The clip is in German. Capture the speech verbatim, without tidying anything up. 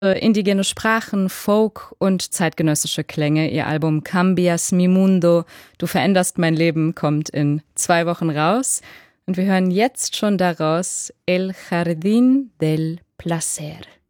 indigene Sprachen, Folk und zeitgenössische Klänge. Ihr Album Cambias mi mundo, Du veränderst mein Leben, kommt in zwei Wochen raus. Und wir hören jetzt schon daraus El Jardín del Placer.